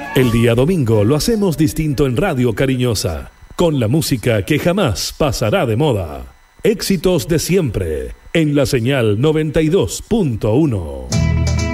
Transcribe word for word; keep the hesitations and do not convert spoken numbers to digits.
El día domingo lo hacemos distinto en Radio Cariñosa, con la música que jamás pasará de moda. Éxitos de siempre, en la señal noventa y dos punto uno.